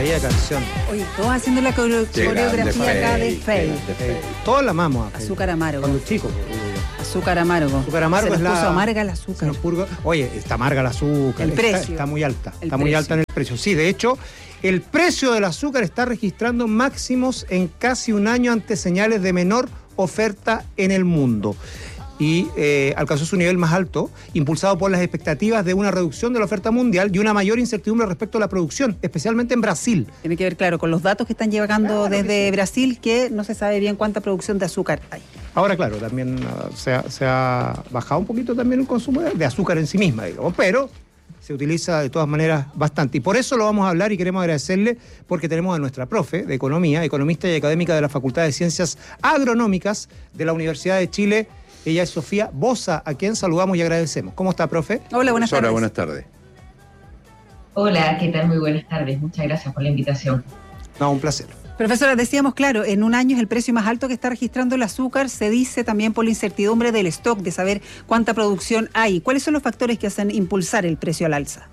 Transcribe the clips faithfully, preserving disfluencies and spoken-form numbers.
maravilla de canción. Oye, todos haciendo la coreo- Qué coreografía grande, acá de Fey, Fey. qué grande, Fey. Todos la amamos a Fey. Azúcar amargo. Cuando chicos. Azúcar amargo. Azúcar amargo Se es nos la... puso amarga el se azúcar. nos purga- Oye, está amarga el azúcar. El está, precio. Está muy alta. El está muy precio. alta en el precio. Sí, de hecho, el precio del azúcar está registrando máximos en casi un año ante señales de menor oferta en el mundo. Y eh, alcanzó su nivel más alto, impulsado por las expectativas de una reducción de la oferta mundial y una mayor incertidumbre respecto a la producción, especialmente en Brasil. Tiene que ver, claro, con los datos que están llegando Claro que desde sí. Brasil, que no se sabe bien cuánta producción de azúcar hay. Ahora, claro, también uh, se, ha, se ha bajado un poquito también el consumo de, de azúcar en sí misma, digamos, pero se utiliza de todas maneras bastante. Y por eso lo vamos a hablar y queremos agradecerle porque tenemos a nuestra profe de Economía, economista y académica de la Facultad de Ciencias Agronómicas de la Universidad de Chile. Ella es Sofía Boza, a quien saludamos y agradecemos. ¿Cómo está, profe? Hola, buenas Profesora, tardes. buenas tardes. Hola, ¿qué tal? Muy buenas tardes. Muchas gracias por la invitación. No, un placer. Profesora, decíamos, claro, en un año es el precio más alto que está registrando el azúcar. Se dice también por la incertidumbre del stock, de saber cuánta producción hay. ¿Cuáles son los factores que hacen impulsar el precio al alza?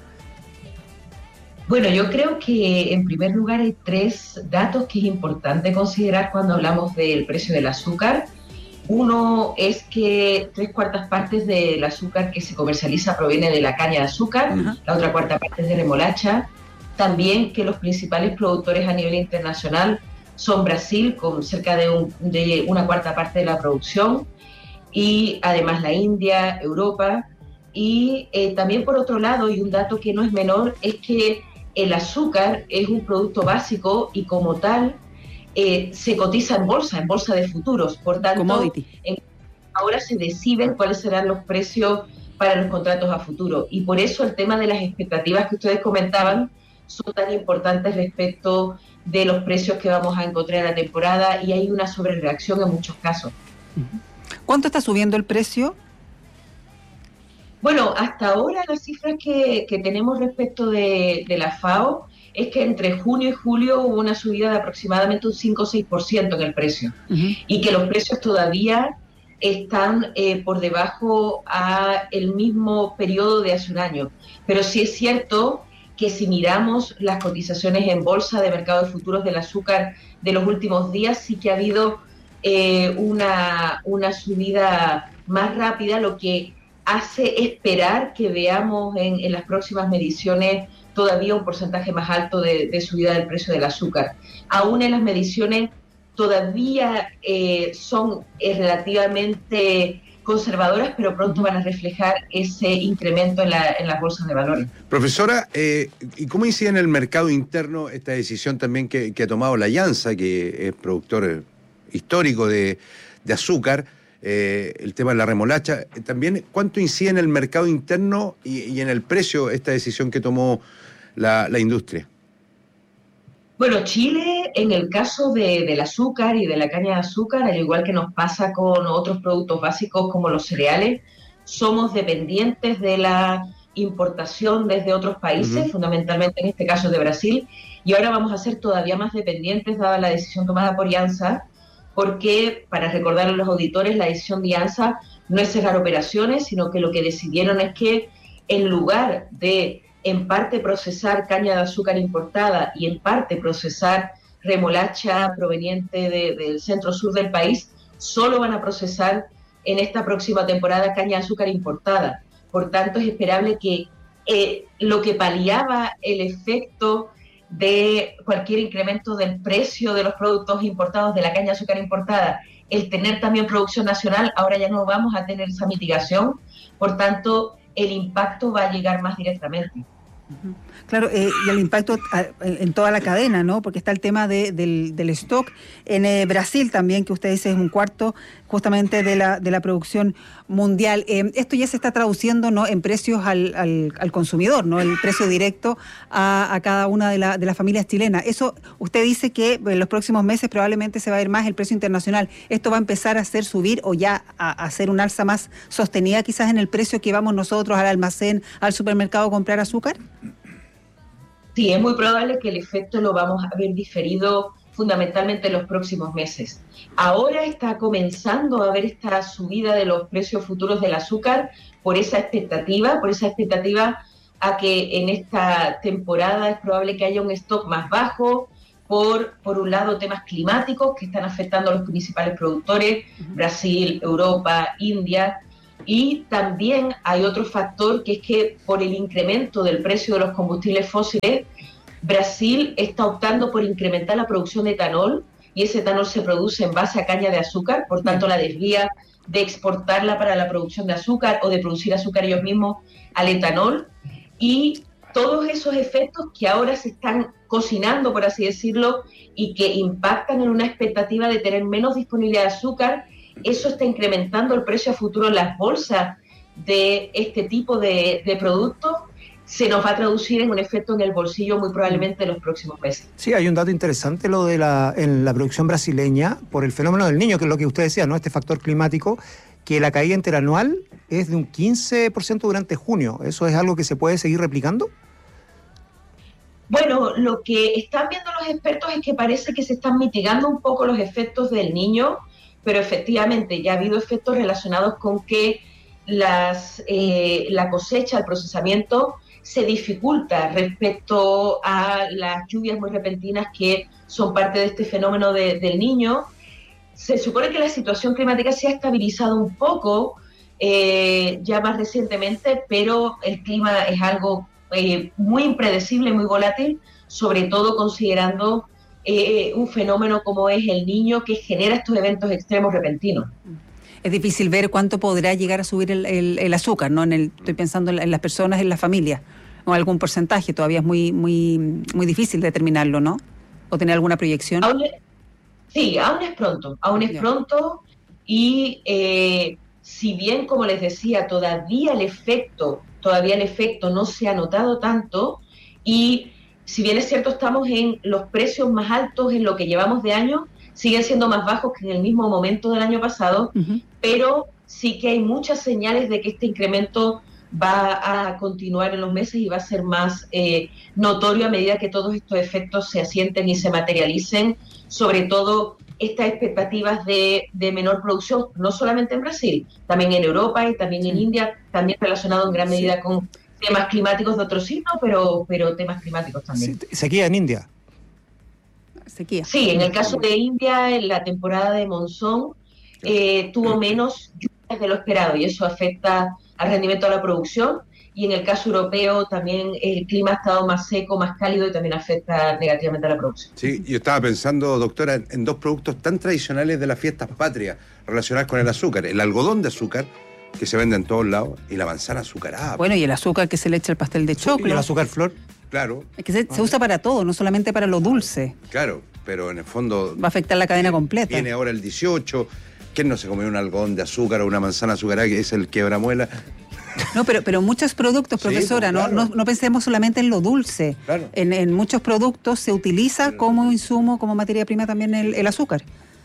Bueno, yo creo que en primer lugar hay tres datos que es importante considerar cuando hablamos del precio del azúcar. Uno es que tres cuartas partes del azúcar que se comercializa proviene de la caña de azúcar, Ajá. la otra cuarta parte es de remolacha. También que los principales productores a nivel internacional son Brasil, con cerca de, un, de una cuarta parte de la producción, y además la India, Europa. Y eh, también por otro lado, y un dato que no es menor, es que el azúcar es un producto básico y como tal eh, se cotiza en bolsa, en bolsa de futuros. Por tanto, Commodity. en, ahora se deciden cuáles serán los precios para los contratos a futuro. Y por eso el tema de las expectativas que ustedes comentaban son tan importantes respecto de los precios que vamos a encontrar en la temporada, y hay una sobrereacción en muchos casos. ¿Cuánto está subiendo el precio? Bueno, hasta ahora las cifras que, que tenemos respecto de, de la FAO es que entre junio y julio hubo una subida de aproximadamente un cinco o seis por ciento en el precio, Uh-huh. y que los precios todavía están eh, por debajo a el mismo periodo de hace un año. Pero sí es cierto que si miramos las cotizaciones en bolsa de mercado de futuros del azúcar de los últimos días, sí que ha habido eh, una, una subida más rápida, lo que hace esperar que veamos en, en las próximas mediciones todavía un porcentaje más alto de, de subida del precio del azúcar. Aún en las mediciones todavía eh, son eh, relativamente conservadoras, pero pronto van a reflejar ese incremento en, la, en las bolsas de valores. Profesora, eh, ¿y cómo incide en el mercado interno esta decisión también que, que ha tomado la Alianza, que es productor histórico de, de azúcar, eh, el tema de la remolacha? También, ¿cuánto incide en el mercado interno y, y en el precio esta decisión que tomó la, la industria? Bueno, Chile, en el caso de, del azúcar y de la caña de azúcar, al igual que nos pasa con otros productos básicos como los cereales, somos dependientes de la importación desde otros países, uh-huh. fundamentalmente en este caso de Brasil, y ahora vamos a ser todavía más dependientes dada la decisión tomada por IANSA, porque, para recordar a los auditores, la decisión de IANSA no es cerrar operaciones, sino que lo que decidieron es que en lugar de en parte procesar caña de azúcar importada y en parte procesar remolacha proveniente de, del centro-sur del país, solo van a procesar en esta próxima temporada caña de azúcar importada. Por tanto, es esperable que eh, lo que paliaba el efecto de cualquier incremento del precio de los productos importados de la caña de azúcar importada, el tener también producción nacional, ahora ya no vamos a tener esa mitigación, por tanto, el impacto va a llegar más directamente. Claro, eh, y el impacto a, en toda la cadena, ¿no? Porque está el tema de, del, del stock. En eh, Brasil también, que usted dice es un cuarto justamente de la de la producción mundial. Eh, esto ya se está traduciendo, ¿no?, en precios al, al, al consumidor, ¿no? El precio directo a, a cada una de, la, de las familias chilenas. Eso, usted dice que en los próximos meses probablemente se va a ir más el precio internacional. ¿Esto va a empezar a hacer subir o ya a, a hacer un alza más sostenida quizás en el precio que vamos nosotros al almacén, al supermercado a comprar azúcar? Sí, es muy probable que el efecto lo vamos a ver diferido fundamentalmente en los próximos meses. Ahora está comenzando a haber esta subida de los precios futuros del azúcar por esa expectativa, por esa expectativa a que en esta temporada es probable que haya un stock más bajo, por, por un lado temas climáticos que están afectando a los principales productores, Brasil, Europa, India, y también hay otro factor que es que por el incremento del precio de los combustibles fósiles, Brasil está optando por incrementar la producción de etanol, y ese etanol se produce en base a caña de azúcar, por tanto la desvía de exportarla para la producción de azúcar o de producir azúcar ellos mismos al etanol, y todos esos efectos que ahora se están cocinando, por así decirlo, y que impactan en una expectativa de tener menos disponibilidad de azúcar, eso está incrementando el precio a futuro en las bolsas de este tipo de, de productos, se nos va a traducir en un efecto en el bolsillo muy probablemente en los próximos meses. Sí, hay un dato interesante lo de la en la producción brasileña por el fenómeno del Niño, que es lo que usted decía, ¿no? Este factor climático, que la caída interanual es de un quince por ciento durante junio. ¿Eso es algo que se puede seguir replicando? Bueno, lo que están viendo los expertos es que parece que se están mitigando un poco los efectos del Niño, pero efectivamente ya ha habido efectos relacionados con que las, eh, la cosecha, el procesamiento se dificulta respecto a las lluvias muy repentinas que son parte de este fenómeno de, del Niño. Se supone que la situación climática se ha estabilizado un poco eh, ya más recientemente, pero el clima es algo eh, muy impredecible, muy volátil, sobre todo considerando eh, un fenómeno como es el Niño, que genera estos eventos extremos repentinos. Es difícil ver cuánto podrá llegar a subir el, el, el azúcar, ¿no? En el, estoy pensando en, en las personas, en la familia, o algún porcentaje. Todavía es muy muy muy difícil determinarlo, ¿no? ¿O tener alguna proyección? Aún es, sí, aún es pronto, aún es yeah. pronto y eh, si bien, como les decía, todavía el efecto, todavía el efecto no se ha notado tanto, y si bien es cierto estamos en los precios más altos en lo que llevamos de año, siguen siendo más bajos que en el mismo momento del año pasado, uh-huh. pero sí que hay muchas señales de que este incremento va a continuar en los meses y va a ser más eh, notorio a medida que todos estos efectos se asienten y se materialicen, sobre todo estas expectativas de, de menor producción, no solamente en Brasil, también en Europa y también en India, también relacionado en gran medida con temas climáticos de otro signo, pero, pero temas climáticos también. Sí, sequía en India. Sequía. Sí, en el caso de India, en la temporada de monzón, eh, tuvo menos lluvias de lo esperado y eso afecta al rendimiento de la producción, y en el caso europeo también el clima ha estado más seco, más cálido y también afecta negativamente a la producción. Sí, yo estaba pensando, doctora, en dos productos tan tradicionales de las fiestas patrias relacionadas con el azúcar: el algodón de azúcar, que se vende en todos lados, y la manzana azucarada. Bueno, y el azúcar que se le echa al pastel de choclo. Y el azúcar flor. Claro. Es que se, se usa para todo, no solamente para lo dulce. Claro, pero en el fondo... Va a afectar la cadena completa. Viene ahora el dieciocho... ¿Quién no se comió un algodón de azúcar o una manzana azucarada, que es el quiebramuela? No, pero, pero muchos productos, profesora, sí, pues, claro. no, no, no pensemos solamente en lo dulce. Claro. En, en muchos productos se utiliza claro. como insumo, como materia prima también el, el azúcar.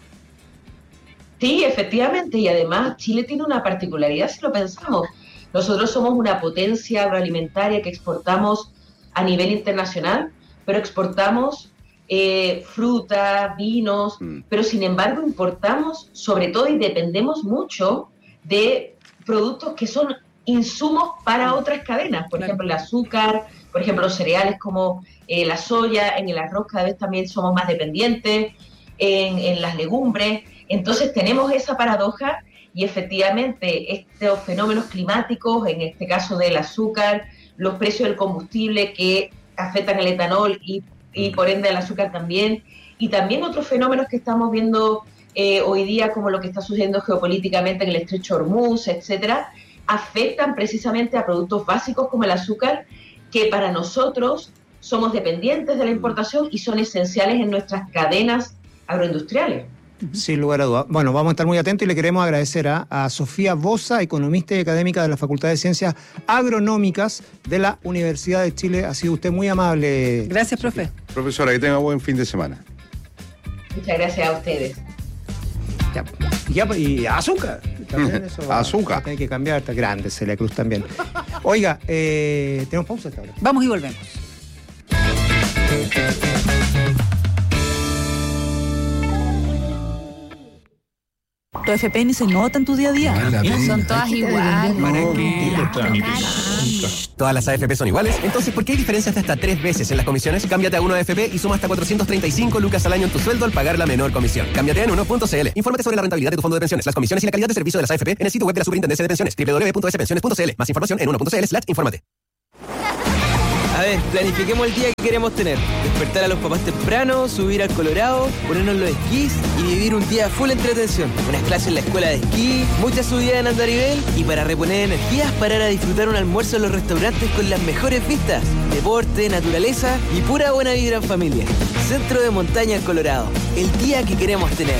Sí, efectivamente, y además Chile tiene una particularidad si lo pensamos. Nosotros somos una potencia agroalimentaria que exportamos a nivel internacional, pero exportamos Eh, fruta, vinos, mm. pero sin embargo importamos sobre todo y dependemos mucho de productos que son insumos para otras cadenas, por claro. ejemplo el azúcar, por ejemplo los cereales como eh, la soya, en el arroz cada vez también somos más dependientes, en, en las legumbres, entonces tenemos esa paradoja y efectivamente estos fenómenos climáticos, en este caso del azúcar, los precios del combustible que afectan el etanol y y por ende el azúcar también, y también otros fenómenos que estamos viendo eh, hoy día, como lo que está sucediendo geopolíticamente en el estrecho Hormuz, etcétera, afectan precisamente a productos básicos como el azúcar, que para nosotros somos dependientes de la importación y son esenciales en nuestras cadenas agroindustriales. Sin lugar a dudas. Bueno, vamos a estar muy atentos y le queremos agradecer a, a Sofía Boza, economista y académica de la Facultad de Ciencias Agronómicas de la Universidad de Chile. Ha sido usted muy amable. Gracias, profe. Profesora, que tenga buen fin de semana. Muchas gracias a ustedes. Ya, ya, y azúcar. También eso azúcar. Tiene que cambiar, está grande Celia Cruz también. Oiga, eh, tenemos pausa hasta ahora. Vamos y volvemos. Tu F P ni se nota en tu día a día. No son todas iguales. ¿Para qué? Todas las A F P son iguales, entonces ¿por qué hay diferencias de hasta tres veces en las comisiones? Cámbiate a Uno A F P y suma hasta cuatrocientos treinta y cinco lucas al año en tu sueldo al pagar la menor comisión. Cámbiate en uno punto c l. Infórmate sobre la rentabilidad de tu fondo de pensiones, las comisiones y la calidad de servicio de las A F P en el sitio web de la Superintendencia de Pensiones, doble u doble u doble u punto s pensiones punto c l. Más información en uno punto c l slash infórmate. A ver, planifiquemos el día que queremos tener. Despertar a los papás temprano, subir al Colorado, ponernos los esquís y vivir un día full entretención. Unas clases en la escuela de esquí, muchas subidas en andarivel y para reponer energías, parar a disfrutar un almuerzo en los restaurantes con las mejores vistas. Deporte, naturaleza y pura buena vibra en familia. Centro de Montaña en Colorado. El día que queremos tener.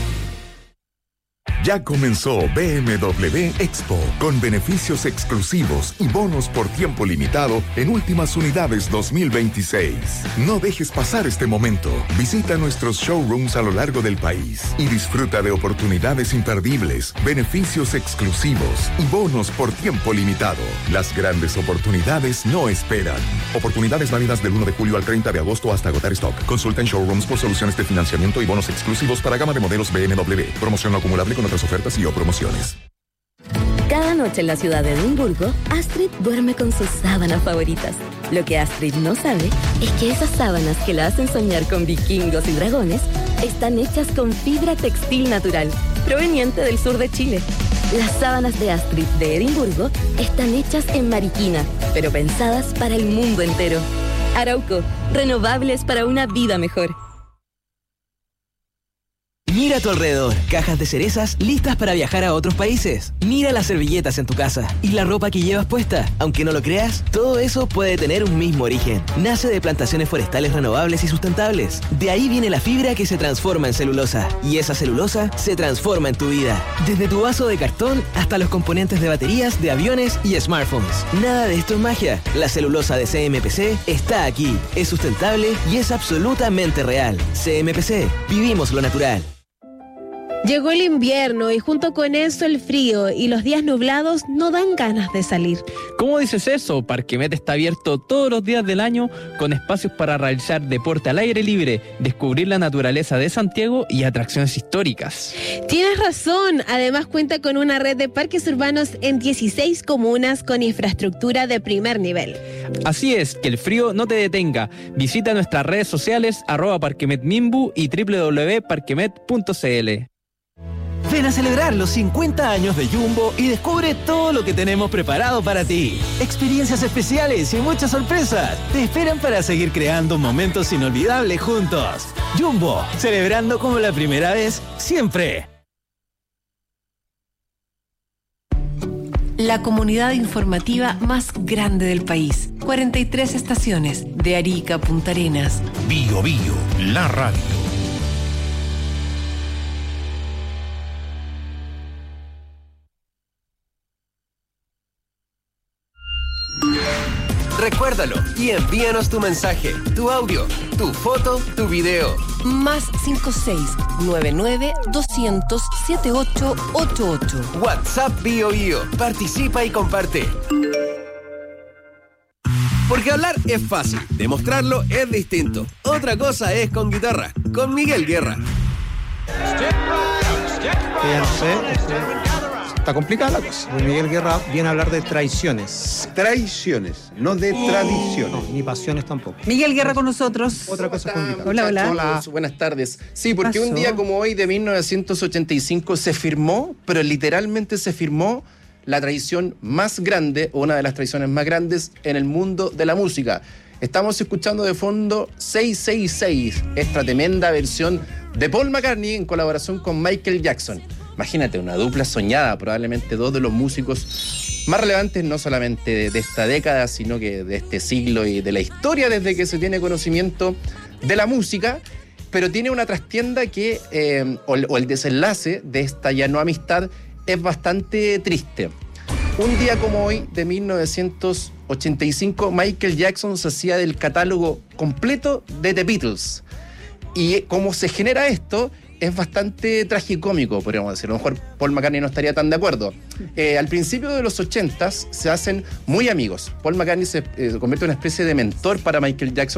Ya comenzó B M W Expo, con beneficios exclusivos y bonos por tiempo limitado en últimas unidades dos mil veintiséis. No dejes pasar este momento. Visita nuestros showrooms a lo largo del país y disfruta de oportunidades imperdibles, beneficios exclusivos y bonos por tiempo limitado. Las grandes oportunidades no esperan. Oportunidades válidas del uno de julio al treinta de agosto hasta agotar stock. Consulta en showrooms por soluciones de financiamiento y bonos exclusivos para gama de modelos B M W. Promoción no acumulable con otras ofertas y o promociones. Cada noche en la ciudad de Edimburgo, Astrid duerme con sus sábanas favoritas. Lo que Astrid no sabe es que esas sábanas que la hacen soñar con vikingos y dragones están hechas con fibra textil natural, proveniente del sur de Chile. Las sábanas de Astrid de Edimburgo están hechas en Mariquina, pero pensadas para el mundo entero. Arauco, renovables para una vida mejor. Mira a tu alrededor, cajas de cerezas listas para viajar a otros países. Mira las servilletas en tu casa y la ropa que llevas puesta. Aunque no lo creas, todo eso puede tener un mismo origen. Nace de plantaciones forestales renovables y sustentables. De ahí viene la fibra que se transforma en celulosa. Y esa celulosa se transforma en tu vida. Desde tu vaso de cartón hasta los componentes de baterías, de aviones y smartphones. Nada de esto es magia. La celulosa de C M P C está aquí. Es sustentable y es absolutamente real. C M P C. Vivimos lo natural. Llegó el invierno y junto con eso el frío y los días nublados no dan ganas de salir. ¿Cómo dices eso? Parquemet está abierto todos los días del año con espacios para realizar deporte al aire libre, descubrir la naturaleza de Santiago y atracciones históricas. Tienes razón, además cuenta con una red de parques urbanos en dieciséis comunas con infraestructura de primer nivel. Así es, que el frío no te detenga. Visita nuestras redes sociales arroba parquemetmimbu y doble u doble u doble u punto parquemet punto c l. Ven a celebrar los cincuenta años de Jumbo y descubre todo lo que tenemos preparado para ti. Experiencias especiales y muchas sorpresas te esperan para seguir creando momentos inolvidables juntos. Jumbo, celebrando como la primera vez, siempre. La comunidad informativa más grande del país. cuarenta y tres estaciones, de Arica a Punta Arenas. Bio Bio, la radio. Recuérdalo y envíanos tu mensaje, tu audio, tu foto, tu video. Más cinco seis nueve nueve dos cero cero siete ocho ocho ocho. WhatsApp Bio Bio. Participa y comparte. Porque hablar es fácil, demostrarlo es distinto. Otra cosa es con guitarra, con Miguel Guerra. Ya no sé, está complicada la cosa. Miguel Guerra viene a hablar de traiciones. Traiciones, no de oh. tradiciones. No, ni pasiones tampoco. Miguel Guerra con nosotros. Otra cosa con guitarra. Hola, hola. Hola. Buenas tardes. Sí, porque Pasó. un día como hoy de mil novecientos ochenta y cinco se firmó, pero literalmente se firmó la traición más grande, o una de las traiciones más grandes en el mundo de la música. Estamos escuchando de fondo seiscientos sesenta y seis, esta tremenda versión de Paul McCartney en colaboración con Michael Jackson. Imagínate, una dupla soñada, probablemente dos de los músicos más relevantes, no solamente de, de esta década, sino que de este siglo y de la historia desde que se tiene conocimiento de la música, pero tiene una trastienda que, eh, o, o el desenlace de esta ya no amistad, es bastante triste. Un día como hoy, de mil novecientos ochenta y cinco, Michael Jackson se hacía del catálogo completo de The Beatles. Y cómo se genera esto es bastante tragicómico, podríamos decir. A lo mejor Paul McCartney no estaría tan de acuerdo. Eh, al principio de los ochentas se hacen muy amigos. Paul McCartney se eh, convierte en una especie de mentor para Michael Jackson,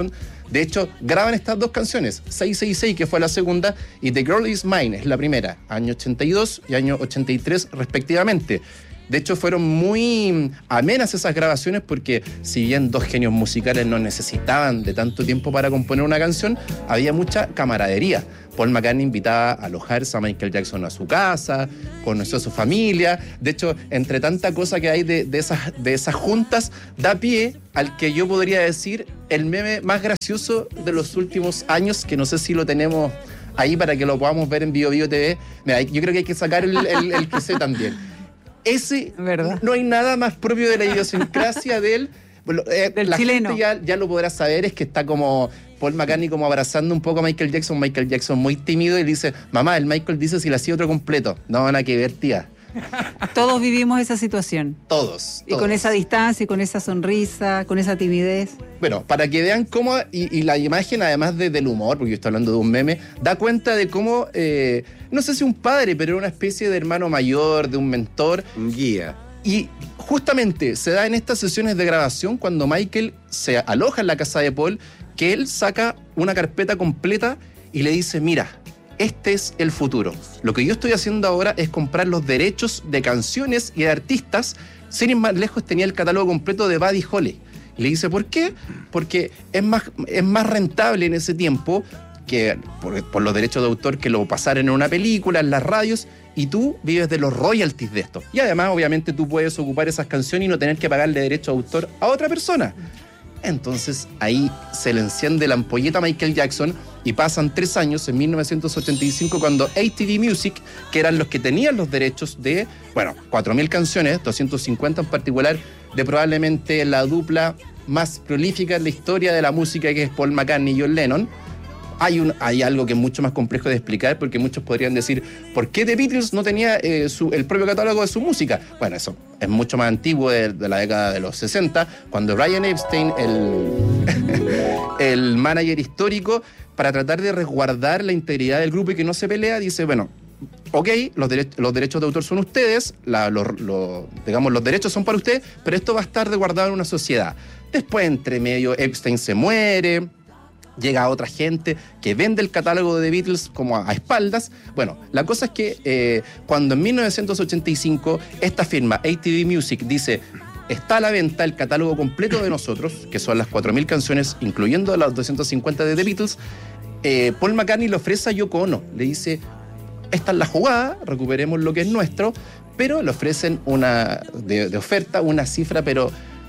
De hecho, graban estas dos canciones, seis seis seis, que fue la segunda, y The Girl Is Mine, es la primera, año ochenta y dos y año ochenta y tres respectivamente. De hecho, fueron muy amenas esas grabaciones porque si bien dos genios musicales no necesitaban de tanto tiempo para componer una canción, había mucha camaradería. Paul McCartney invitaba a alojarse a Michael Jackson a su casa, conoció a su familia. De hecho, entre tanta cosa que hay de, de, esas, de esas juntas, da pie al que yo podría decir el meme más gracioso de los últimos años, que no sé si lo tenemos ahí para que lo podamos ver en Bio Bio T V. Mira, yo creo que hay que sacar el, el, el que sé también. Ese, ¿verdad? No hay nada más propio de la idiosincrasia de él. Bueno, eh, del la chileno. gente ya, ya lo podrá saber, es que está como Paul McCartney como abrazando un poco a Michael Jackson, Michael Jackson muy tímido, y le dice, mamá, el Michael dice si le hacía otro completo. No, nada que ver, tía. Todos vivimos esa situación. Todos. Y todos. con esa distancia, y con esa sonrisa, con esa timidez. Bueno, para que vean cómo, y, y la imagen, además de, del humor, porque yo estoy hablando de un meme, da cuenta de cómo, eh, no sé si un padre, pero era una especie de hermano mayor, de un mentor. Un guía. Y justamente se da en estas sesiones de grabación cuando Michael se aloja en la casa de Paul, que él saca una carpeta completa y le dice, mira, este es el futuro. Lo que yo estoy haciendo ahora es comprar los derechos de canciones y de artistas. Sin ir más lejos, tenía el catálogo completo de Buddy Holly. Y le dice, ¿por qué? Porque es más, es más rentable en ese tiempo que por, por los derechos de autor que lo pasaran en una película, en las radios, y tú vives de los royalties de esto. Y además, obviamente, tú puedes ocupar esas canciones y no tener que pagarle derecho de autor a otra persona. Entonces, ahí se le enciende la ampolleta a Michael Jackson y pasan tres años, en mil novecientos ochenta y cinco, cuando A T V Music, que eran los que tenían los derechos de, bueno, cuatro mil canciones, doscientas cincuenta en particular, de probablemente la dupla más prolífica en la historia de la música, que es Paul McCartney y John Lennon. Hay, un, hay algo que es mucho más complejo de explicar, porque muchos podrían decir, ¿por qué The Beatles no tenía eh, su, el propio catálogo de su música? Bueno, eso es mucho más antiguo, de, de la década de los sesenta, cuando Brian Epstein, el, el manager histórico, para tratar de resguardar la integridad del grupo y que no se pelea, dice, bueno, ok, los, dere- los derechos de autor son ustedes, la, lo, lo, digamos, los derechos son para ustedes, pero esto va a estar resguardado en una sociedad. Después, entre medio, Epstein se muere, llega otra gente que vende el catálogo de The Beatles como a, a espaldas. Bueno, la cosa es que eh, cuando en mil novecientos ochenta y cinco esta firma A T V Music dice, está a la venta el catálogo completo de nosotros, que son las cuatro mil canciones, incluyendo las doscientas cincuenta de The Beatles, eh, Paul McCartney le ofrece a Yoko Ono, le dice, esta es la jugada, recuperemos lo que es nuestro, pero le ofrecen una de, de oferta, una cifra, pero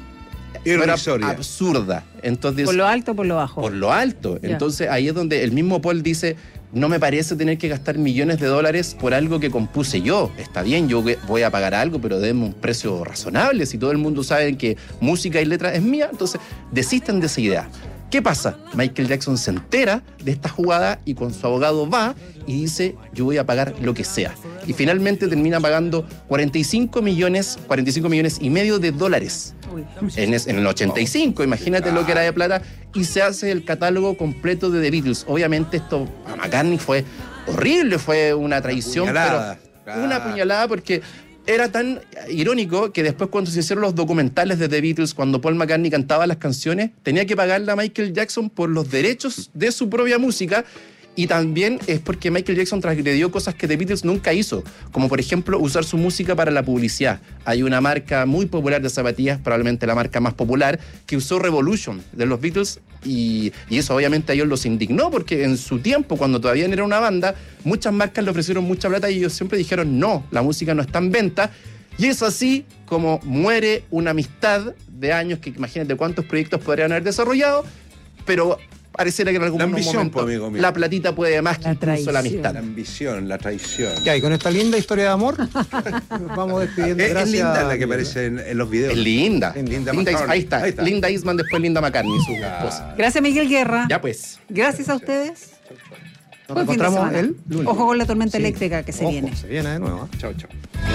irrisoria, absurda. Entonces, ¿por lo alto o por lo bajo? Por lo alto. Ya. Entonces ahí es donde el mismo Paul dice, no me parece tener que gastar millones de dólares por algo que compuse yo. Está bien, yo voy a pagar algo, pero denme un precio razonable. Si todo el mundo sabe que música y letra es mía, entonces desisten de esa idea. ¿Qué pasa? Michael Jackson se entera de esta jugada y con su abogado va y dice, yo voy a pagar lo que sea. Y finalmente termina pagando cuarenta y cinco millones, cuarenta y cinco millones y medio de dólares. En, es, en el ochenta y cinco, imagínate lo que era de plata, y se hace el catálogo completo de The Beatles. Obviamente esto a McCartney fue horrible, fue una traición, puñalada. pero una puñalada porque era tan irónico que después cuando se hicieron los documentales de The Beatles, cuando Paul McCartney cantaba las canciones, tenía que pagarle a Michael Jackson por los derechos de su propia música. Y también es porque Michael Jackson transgredió cosas que The Beatles nunca hizo, como por ejemplo usar su música para la publicidad. Hay una marca muy popular de zapatillas, probablemente la marca más popular, que usó Revolution de los Beatles, y, y eso obviamente a ellos los indignó, porque en su tiempo, cuando todavía no era una banda, muchas marcas le ofrecieron mucha plata y ellos siempre dijeron, no, la música no está en venta. Y es así como muere una amistad de años, que imagínate cuántos proyectos podrían haber desarrollado, pero pareciera que en algún la ambición, momento pues, amigo mío. la platita puede más que La incluso la amistad. La ambición, la traición. Ya, y con esta linda historia de amor, nos vamos despidiendo. Es, es Gracias. linda la que aparece en, en los videos. Es linda. Linda Linda McCartney. ahí, está. Ahí está. Linda Eastman, después Linda McCartney, su esposa. Gracias, Miguel Guerra. Ya pues. Gracias a ustedes. Nos Buen fin de encontramos semana. el lunes. Ojo con la tormenta Sí. eléctrica que se Ojo, viene. Se viene de nuevo. ¿eh? Chao, chao.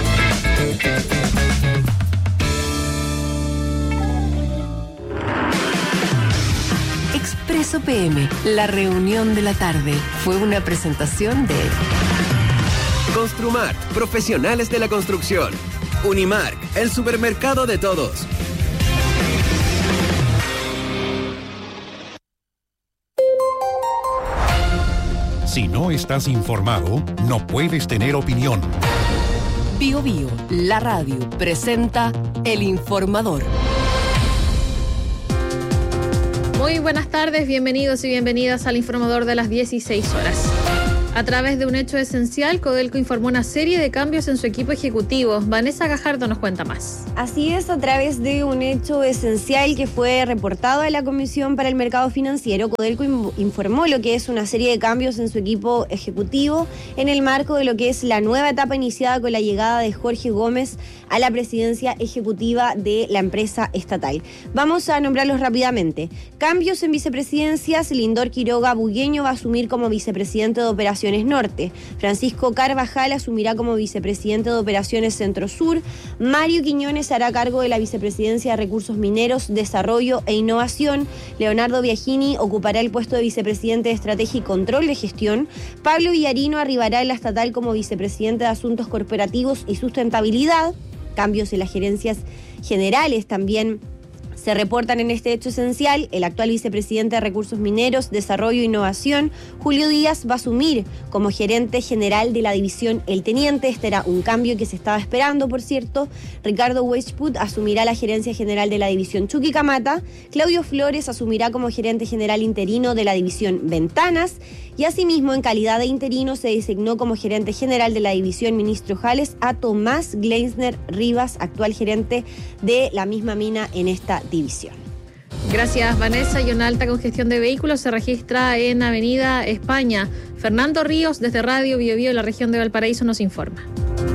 Expreso P M, la reunión de la tarde, fue una presentación de Construmart, profesionales de la construcción. Unimark, el supermercado de todos. Si no estás informado, no puedes tener opinión. Bio Bio, la radio, presenta El Informador. Muy buenas tardes, bienvenidos y bienvenidas al Informador de las dieciséis horas. A través de un hecho esencial, Codelco informó una serie de cambios en su equipo ejecutivo. Vanessa Gajardo nos cuenta más. Así es, a través de un hecho esencial que fue reportado a la Comisión para el Mercado Financiero, Codelco informó lo que es una serie de cambios en su equipo ejecutivo en el marco de lo que es la nueva etapa iniciada con la llegada de Jorge Gómez a la presidencia ejecutiva de la empresa estatal. Vamos a nombrarlos rápidamente. Cambios en vicepresidencias: Lindor Quiroga Bugueño va a asumir como vicepresidente de Operaciones Norte. Francisco Carvajal asumirá como vicepresidente de Operaciones Centro Sur. Mario Quiñones se hará cargo de la vicepresidencia de Recursos Mineros, Desarrollo e Innovación. Leonardo Biagini ocupará el puesto de vicepresidente de Estrategia y Control de Gestión. Pablo Villarino arribará en la estatal como vicepresidente de Asuntos Corporativos y Sustentabilidad. Cambios en las gerencias generales también se reportan en este hecho esencial. El actual vicepresidente de Recursos Mineros, Desarrollo e Innovación, Julio Díaz, va a asumir como gerente general de la división El Teniente. Este era un cambio que se estaba esperando, por cierto. Ricardo Weichput asumirá la gerencia general de la división Chuquicamata. Claudio Flores asumirá como gerente general interino de la división Ventanas. Y asimismo, en calidad de interino, se designó como gerente general de la división Ministro Jales a Tomás Gleisner Rivas, actual gerente de la misma mina en esta división. Gracias, Vanessa. Y una alta congestión de vehículos se registra en Avenida España. Fernando Ríos, desde Radio Bio Bio, la región de Valparaíso, nos informa.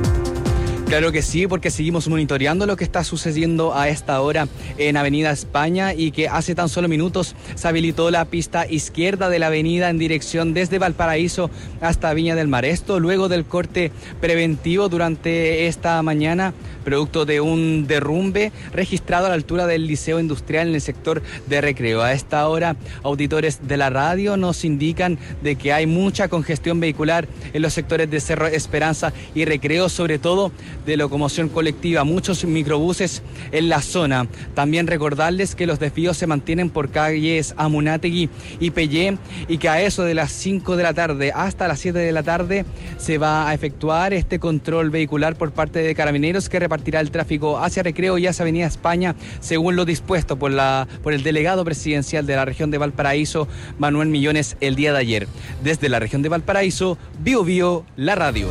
Claro que sí, porque seguimos monitoreando lo que está sucediendo a esta hora en Avenida España y que hace tan solo minutos se habilitó la pista izquierda de la avenida en dirección desde Valparaíso hasta Viña del Mar. Esto luego del corte preventivo durante esta mañana, producto de un derrumbe registrado a la altura del Liceo Industrial en el sector de Recreo. A esta hora, auditores de la radio nos indican de que hay mucha congestión vehicular en los sectores de Cerro Esperanza y Recreo, sobre todo de locomoción colectiva, muchos microbuses en la zona. También recordarles que los desvíos se mantienen por calles Amunátegui y Pellé y que a eso de las cinco de la tarde hasta las siete de la tarde se va a efectuar este control vehicular por parte de Carabineros, que repartirá el tráfico hacia Recreo y hacia Avenida España según lo dispuesto por, la, por el delegado presidencial de la región de Valparaíso, Manuel Millones, el día de ayer. Desde la región de Valparaíso, Bio Bio, la radio.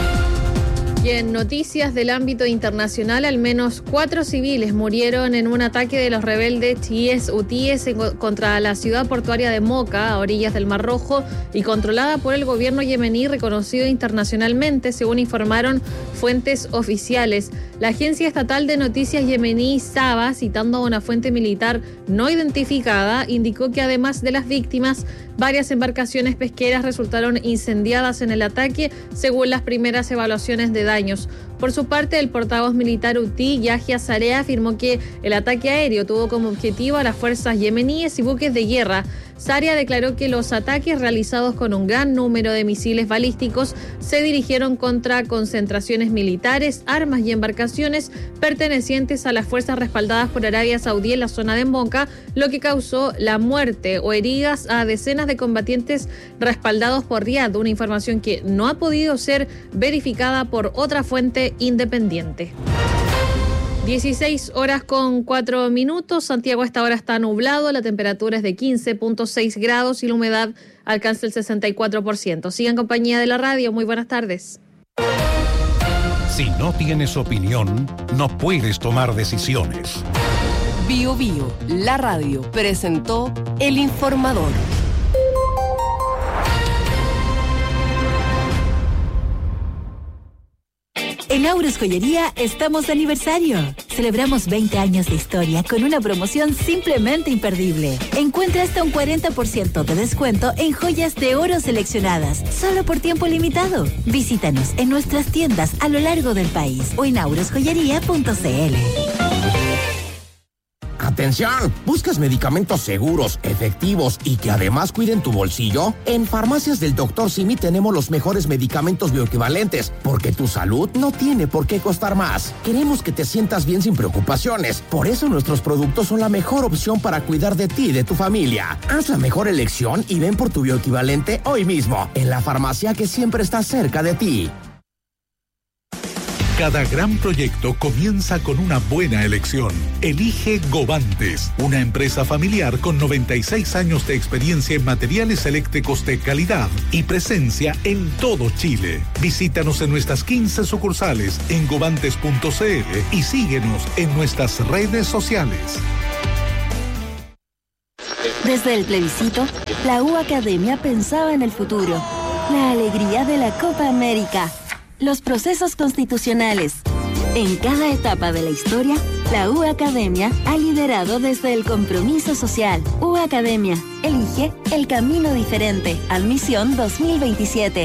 Y en noticias del ámbito internacional, al menos cuatro civiles murieron en un ataque de los rebeldes chiíes hutíes contra la ciudad portuaria de Moca, a orillas del Mar Rojo, y controlada por el gobierno yemení reconocido internacionalmente, según informaron fuentes oficiales. La agencia estatal de noticias yemení Saba, citando a una fuente militar no identificada, indicó que además de las víctimas, varias embarcaciones pesqueras resultaron incendiadas en el ataque, según las primeras evaluaciones de daños. Por su parte, el portavoz militar hutí, Yahya Saree, afirmó que el ataque aéreo tuvo como objetivo a las fuerzas yemeníes y buques de guerra. Saree declaró que los ataques realizados con un gran número de misiles balísticos se dirigieron contra concentraciones militares, armas y embarcaciones pertenecientes a las fuerzas respaldadas por Arabia Saudí en la zona de Moca, lo que causó la muerte o heridas a decenas de combatientes respaldados por Riad, una información que no ha podido ser verificada por otra fuente independiente. dieciséis horas con cuatro minutos. Santiago a esta hora está nublado, la temperatura es de quince punto seis grados y la humedad alcanza el sesenta y cuatro por ciento. Sigan en compañía de la radio. Muy buenas tardes. Si no tienes opinión, no puedes tomar decisiones. Bio Bio, la radio, presentó El Informador. En Auros Joyería estamos de aniversario. Celebramos veinte años de historia con una promoción simplemente imperdible. Encuentra hasta un cuarenta por ciento de descuento en joyas de oro seleccionadas, solo por tiempo limitado. Visítanos en nuestras tiendas a lo largo del país o en auros joyería punto c l. Atención, ¿buscas medicamentos seguros, efectivos y que además cuiden tu bolsillo? En Farmacias del doctor Simi tenemos los mejores medicamentos bioequivalentes, porque tu salud no tiene por qué costar más. Queremos que te sientas bien sin preocupaciones. Por eso nuestros productos son la mejor opción para cuidar de ti y de tu familia. Haz la mejor elección y ven por tu bioequivalente hoy mismo, en la farmacia que siempre está cerca de ti. Cada gran proyecto comienza con una buena elección. Elige Govantes, una empresa familiar con noventa y seis años de experiencia en materiales eléctricos de calidad y presencia en todo Chile. Visítanos en nuestras quince sucursales en govantes punto c l y síguenos en nuestras redes sociales. Desde el plebiscito, la U Academia pensaba en el futuro, la alegría de la Copa América, los procesos constitucionales. En cada etapa de la historia, la U Academia ha liderado desde el compromiso social. U Academia, elige el camino diferente. Admisión dos mil veintisiete.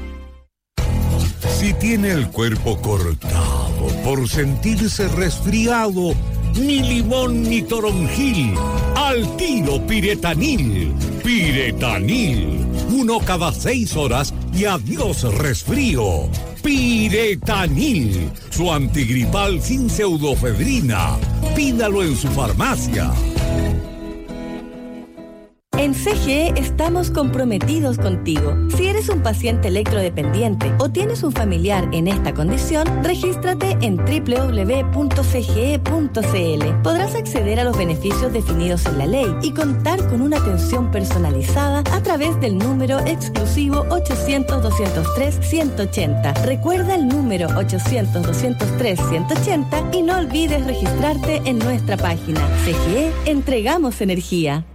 Si tiene el cuerpo cortado por sentirse resfriado, ni limón ni toronjil, al tiro Piretanil. Piretanil, uno cada seis horas y adiós resfrío. Piretanil, su antigripal sin pseudofedrina. Pídalo en su farmacia. En C G E estamos comprometidos contigo. Si eres un paciente electrodependiente o tienes un familiar en esta condición, regístrate en doble u doble u doble u punto c g e punto c l. Podrás acceder a los beneficios definidos en la ley y contar con una atención personalizada a través del número exclusivo ochocientos, doscientos tres, ciento ochenta. Recuerda el número ochocientos, doscientos tres, ciento ochenta y no olvides registrarte en nuestra página. C G E, entregamos energía.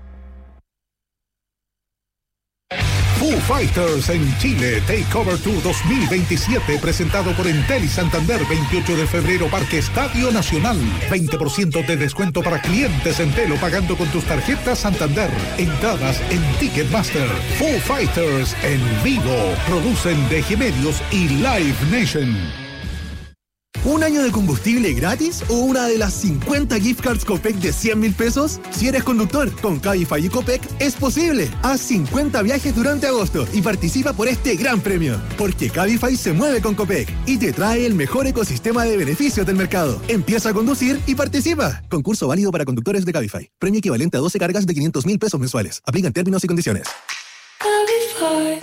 Foo Fighters en Chile, Takeover Tour dos mil veintisiete, presentado por Entel y Santander, veintiocho de febrero, Parque Estadio Nacional. veinte por ciento de descuento para clientes Entel o pagando con tus tarjetas Santander. Entradas en Ticketmaster. Foo Fighters en vivo. Producen D G Medios y Live Nation. ¿Un año de combustible gratis o una de las cincuenta gift cards Copec de cien mil pesos? Si eres conductor, con Cabify y Copec es posible. Haz cincuenta viajes durante agosto y participa por este gran premio. Porque Cabify se mueve con Copec y te trae el mejor ecosistema de beneficios del mercado. Empieza a conducir y participa. Concurso válido para conductores de Cabify. Premio equivalente a doce cargas de quinientos mil pesos mensuales. Aplican términos y condiciones. Cabify.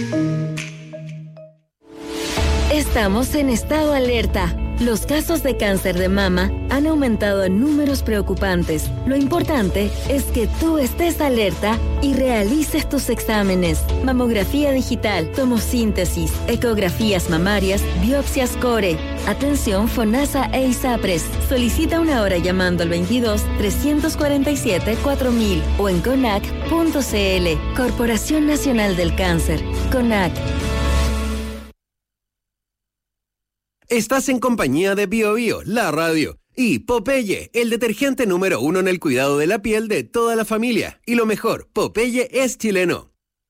Estamos en estado alerta. Los casos de cáncer de mama han aumentado en números preocupantes. Lo importante es que tú estés alerta y realices tus exámenes. Mamografía digital, tomosíntesis, ecografías mamarias, biopsias core. Atención FONASA e ISAPRES. Solicita una hora llamando al veintidós, trescientos cuarenta y siete, cuatro mil o en conac punto c l. Corporación Nacional del Cáncer. CONAC. Estás en compañía de Bio Bio, la radio, y Popeye, el detergente número uno en el cuidado de la piel de toda la familia. Y lo mejor, Popeye es chileno.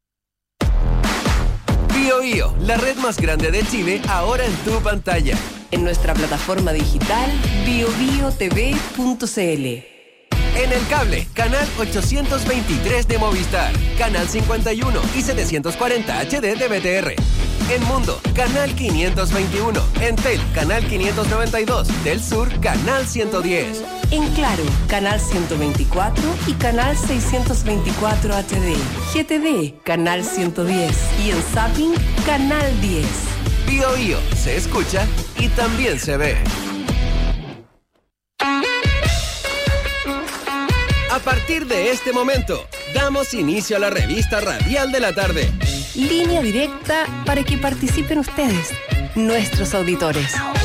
Bio Bio, la red más grande de Chile, ahora en tu pantalla. En nuestra plataforma digital bio bio t v punto c l. En el cable, canal ochocientos veintitrés de Movistar, canal cincuenta y uno y setecientos cuarenta H D de B T R. En Mundo, canal quinientos veintiuno. Entel, canal quinientos noventa y dos. Del Sur, canal ciento diez. En Claro, canal ciento veinticuatro y canal seiscientos veinticuatro H D. G T V, canal ciento diez. Y en Zapping, canal diez. Bio Bio, se escucha y también se ve. A partir de este momento, damos inicio a la revista radial de la tarde. Línea directa para que participen ustedes, nuestros auditores.